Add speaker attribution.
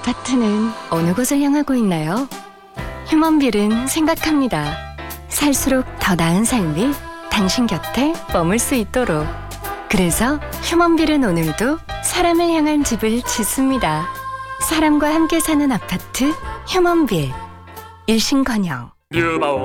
Speaker 1: 아파트는 어느 곳을 향하고 있나요? 휴먼빌은 생각합니다. 살수록 더 나은 삶이 당신 곁에 머물 수 있도록. 그래서 휴먼빌은 오늘도 사람을 향한 집을 짓습니다. 사람과 함께 사는 아파트 휴먼빌. 일신건영.